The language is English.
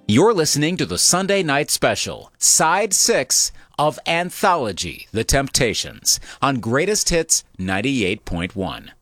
You're listening to the Sunday Night Special, Side 6 of Anthology, The Temptations, on Greatest Hits 98.1.